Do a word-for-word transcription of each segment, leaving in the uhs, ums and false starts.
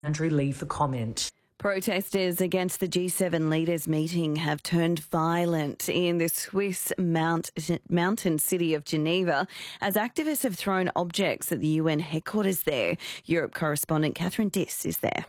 Andrew Lee for comment. Protesters against the G seven leaders meeting have turned violent in the Swiss mount, mountain city of Geneva as activists have thrown objects at the U N headquarters there. Europe correspondent Catherine Diss is there.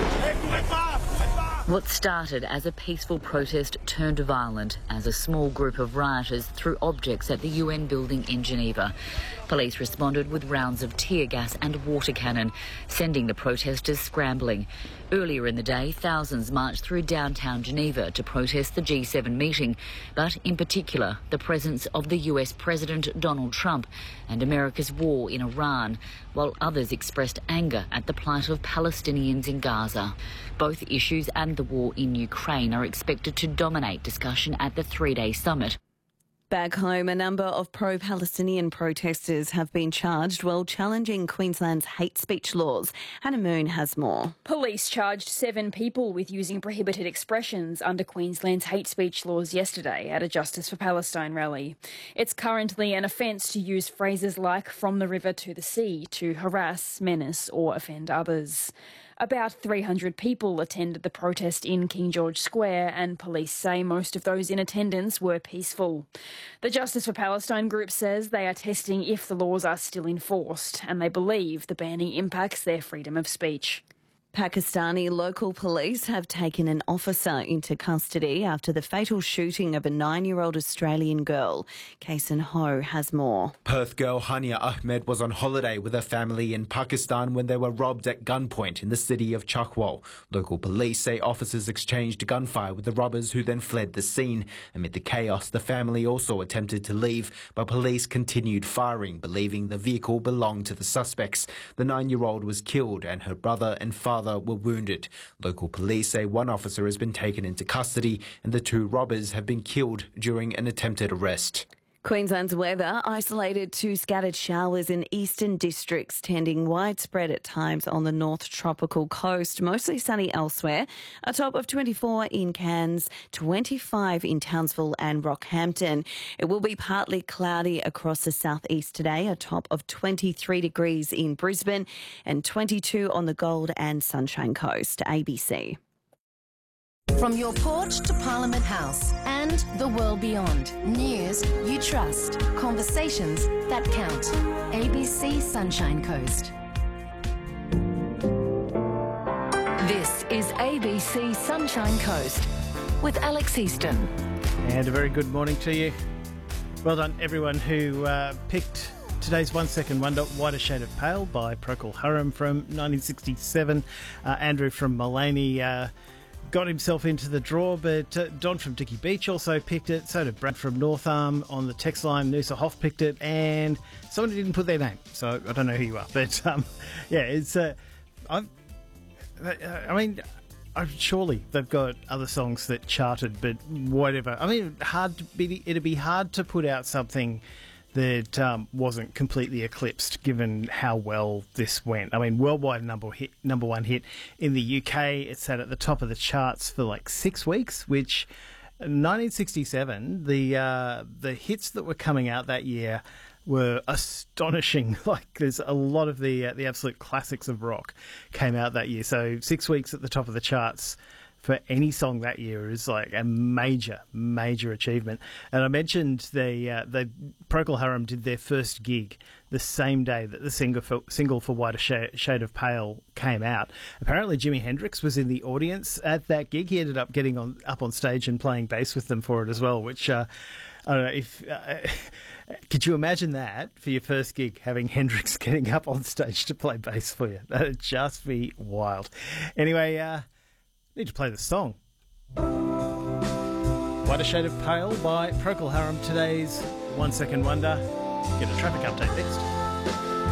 What started as a peaceful protest turned violent as a small group of rioters threw objects at the U N building in Geneva. Police responded with rounds of tear gas and water cannon, sending the protesters scrambling. Earlier in the day, thousands marched through downtown Geneva to protest the G seven meeting, but in particular the presence of the U S President Donald Trump and America's war in Iran, while others expressed anger at the plight of Palestinians in Gaza. Both issues and the war in Ukraine are expected to dominate discussion at the three-day summit. Back home, a number of pro-Palestinian protesters have been charged while challenging Queensland's hate speech laws. Hannah Moon has more. Police charged seven people with using prohibited expressions under Queensland's hate speech laws yesterday at a Justice for Palestine rally. It's currently an offence to use phrases like "from the river to the sea" to harass, menace or offend others. About three hundred people attended the protest in King George Square, and police say most of those in attendance were peaceful. The Justice for Palestine group says they are testing if the laws are still enforced, and they believe the banning impacts their freedom of speech. Pakistani local police have taken an officer into custody after the fatal shooting of a nine-year-old Australian girl. Kason Ho has more. Perth girl Hania Ahmed was on holiday with her family in Pakistan when they were robbed at gunpoint in the city of Chakwal. Local police say officers exchanged gunfire with the robbers who then fled the scene. Amid the chaos, the family also attempted to leave, but police continued firing, believing the vehicle belonged to the suspects. The nine-year-old was killed and her brother and father were wounded. Local police say one officer has been taken into custody and the two robbers have been killed during an attempted arrest. Queensland's weather isolated to scattered showers in eastern districts, tending widespread at times on the north tropical coast, mostly sunny elsewhere. A top of twenty-four in Cairns, twenty-five in Townsville and Rockhampton. It will be partly cloudy across the southeast today, a top of twenty-three degrees in Brisbane and twenty-two on the Gold and Sunshine Coast. A B C. From your porch to Parliament House and the world beyond. News you trust. Conversations that count. A B C Sunshine Coast. This is A B C Sunshine Coast with Alex Easton. And a very good morning to you. Well done everyone who uh, picked today's One Second Wonder, Whiter Shade of Pale by Procol Harum from nineteen sixty-seven. Uh, Andrew from Mullaney uh, got himself into the draw, but uh, Don from Dicky Beach also picked it. So did Brad from North Arm on the text line. Noosa Hoff picked it, and someone didn't put their name, so I don't know who you are. But um, yeah, it's. Uh, I've, I mean, uh, surely they've got other songs that charted, but whatever. I mean, hard to be, it'd be hard to put out something that um, wasn't completely eclipsed given how well this went. I mean, worldwide number hit, number one hit in the U K. It sat at the top of the charts for like six weeks, which nineteen sixty-seven, the uh, the hits that were coming out that year were astonishing. Like, there's a lot of the uh, the absolute classics of rock came out that year. So six weeks at the top of the charts for any song that year is like a major, major achievement. And I mentioned the uh, the Procol Harum did their first gig the same day that the single for, single for Whiter Shade, Shade of Pale came out. Apparently Jimi Hendrix was in the audience at that gig. He ended up getting on up on stage and playing bass with them for it as well, which uh, I don't know if... Uh, could you imagine that for your first gig, having Hendrix getting up on stage to play bass for you? That'd just be wild. Anyway, uh, need to play the song. Whiter Shade of Pale by Procol Harum, today's One Second Wonder. Get a traffic update next.